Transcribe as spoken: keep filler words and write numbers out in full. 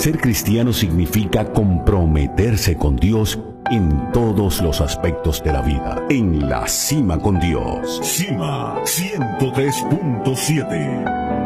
Ser cristiano significa comprometerse con Dios en todos los aspectos de la vida. En la cima con Dios. Cima ciento tres punto siete.